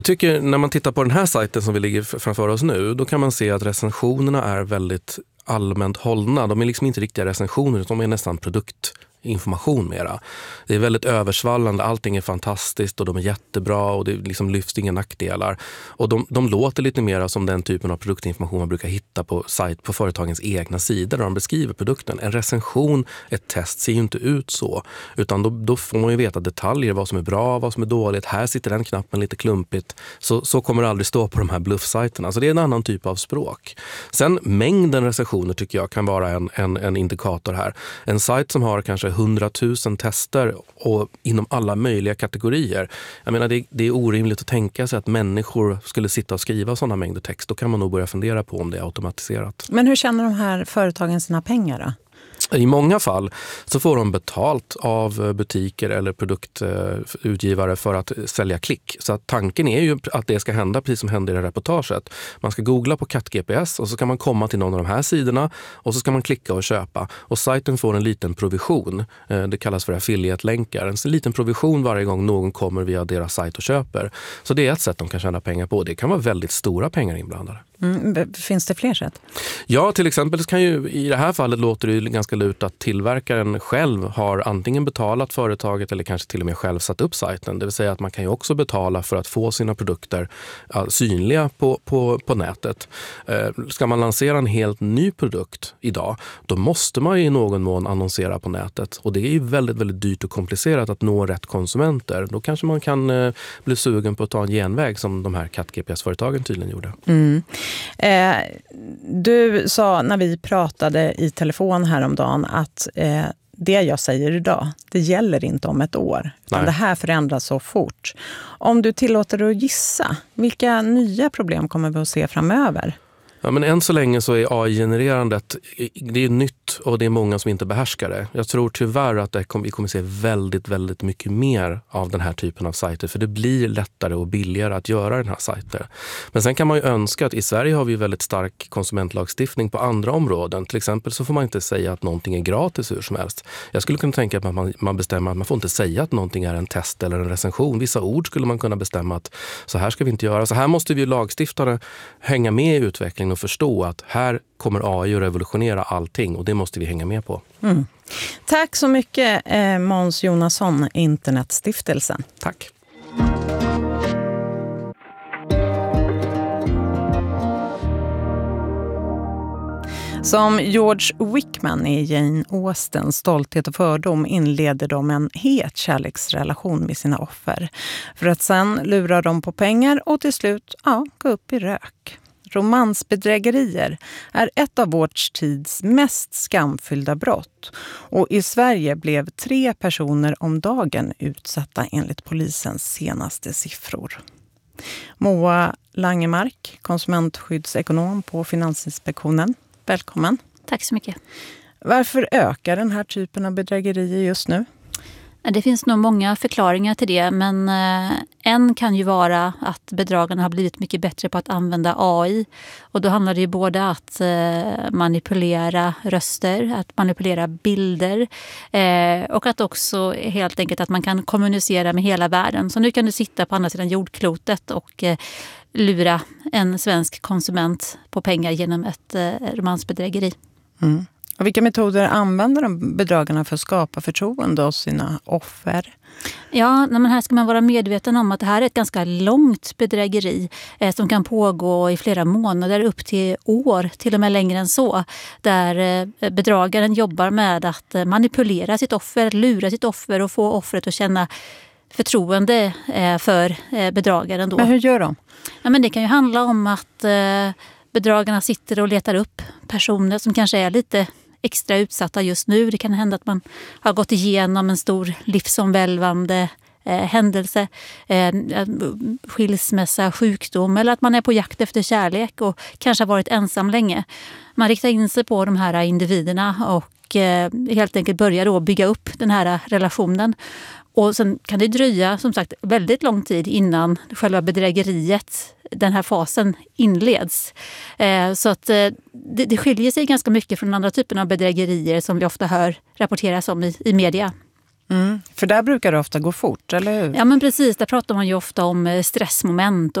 Jag tycker när man tittar på den här sajten som vi ligger framför oss nu, då kan man se att recensionerna är väldigt allmänt hållna. De är liksom inte riktiga recensioner, utan de är nästan produktinformation mera. Det är väldigt översvallande, allting är fantastiskt och de är jättebra och det liksom lyfts inga nackdelar. Och de låter lite mer som den typen av produktinformation man brukar hitta på företagens egna sidor där de beskriver produkten. En recension, ett test ser ju inte ut så, utan då får man ju veta detaljer, vad som är bra, vad som är dåligt. Här sitter den knappen lite klumpigt. Så kommer det aldrig stå på de här bluffsajterna. Så det är en annan typ av språk. Sen mängden recensioner tycker jag kan vara en indikator här. En sajt som har kanske 100 000 tester och inom alla möjliga kategorier. Jag menar, det är orimligt att tänka sig att människor skulle sitta och skriva sådana mängder text. Då kan man nog börja fundera på om det är automatiserat. Men hur tjänar de här företagen sina pengar då? I många fall så får de betalt av butiker eller produktutgivare för att sälja klick. Så att tanken är ju att det ska hända precis som hände i det reportaget. Man ska googla på katt-GPS och så ska man komma till någon av de här sidorna och så ska man klicka och köpa. Och sajten får en liten provision. Det kallas för affiliate-länkar. En liten provision varje gång någon kommer via deras sajt och köper. Så det är ett sätt de kan tjäna pengar på. Det kan vara väldigt stora pengar inblandade. Finns det fler sätt? Ja, till exempel så kan ju i det här fallet låter det ju ganska lut att tillverkaren själv har antingen betalat företaget eller kanske till och med själv satt upp sajten. Det vill säga att man kan ju också betala för att få sina produkter synliga på nätet. Ska man lansera en helt ny produkt idag, då måste man ju i någon mån annonsera på nätet. Och det är ju väldigt, väldigt dyrt och komplicerat att nå rätt konsumenter. Då kanske man kan bli sugen på att ta en genväg som de här katt-GPS-företagen tydligen gjorde. Mm. Du sa när vi pratade i telefon häromdagen att det jag säger idag, det gäller inte om ett år. Utan det här förändras så fort. Om du tillåter dig att gissa, vilka nya problem kommer vi att se framöver? Ja, men än så länge så är AI-genererandet, det är nytt och det är många som inte behärskar det. Jag tror tyvärr att vi kommer se väldigt, väldigt mycket mer av den här typen av sajter. För det blir lättare och billigare att göra den här sajten. Men sen kan man ju önska att i Sverige har vi väldigt stark konsumentlagstiftning på andra områden. Till exempel så får man inte säga att någonting är gratis hur som helst. Jag skulle kunna tänka att man bestämmer att man får inte säga att någonting är en test eller en recension. Vissa ord skulle man kunna bestämma att så här ska vi inte göra. Så här måste vi lagstiftare hänga med i utvecklingen och förstå att här kommer AI att revolutionera allting och det måste vi hänga med på. Mm. Tack så mycket Måns Jonasson, Internetstiftelsen. Tack. Som George Wickman i Jane Austens Stolthet och fördom inleder de en het kärleksrelation med sina offer. För att sen lura dem på pengar och till slut gå upp i rök. Romansbedrägerier är ett av vår tids mest skamfyllda brott. Och i Sverige blev 3 personer om dagen utsatta enligt polisens senaste siffror. Moa Langemark, konsumentskyddsekonom på Finansinspektionen. Välkommen. Tack så mycket. Varför ökar den här typen av bedrägerier just nu? Det finns nog många förklaringar till det, men en kan ju vara att bedragarna har blivit mycket bättre på att använda AI. Och då handlar det ju både att manipulera röster, att manipulera bilder och att också helt enkelt att man kan kommunicera med hela världen. Så nu kan du sitta på andra sidan jordklotet och lura en svensk konsument på pengar genom ett romansbedrägeri. Mm. Och vilka metoder använder de bedragarna för att skapa förtroende hos sina offer? Ja, men här ska man vara medveten om att det här är ett ganska långt bedrägeri som kan pågå i flera månader, upp till år, till och med längre än så. Där bedragaren jobbar med att manipulera sitt offer, lura sitt offer och få offret att känna förtroende för bedragaren då. Men hur gör de? Ja, men det kan ju handla om att bedragarna sitter och letar upp personer som kanske är lite extra utsatta just nu. Det kan hända att man har gått igenom en stor livsomvälvande händelse, skilsmässa, sjukdom eller att man är på jakt efter kärlek och kanske har varit ensam länge. Man riktar in sig på de här individerna och helt enkelt börjar då bygga upp den här relationen. Och sen kan det dröja som sagt väldigt lång tid innan själva bedrägeriet, den här fasen, inleds. Så att det skiljer sig ganska mycket från andra typer av bedrägerier som vi ofta hör rapporteras om i media. För där brukar det ofta gå fort, eller hur? Ja, men precis. Där pratar man ju ofta om stressmoment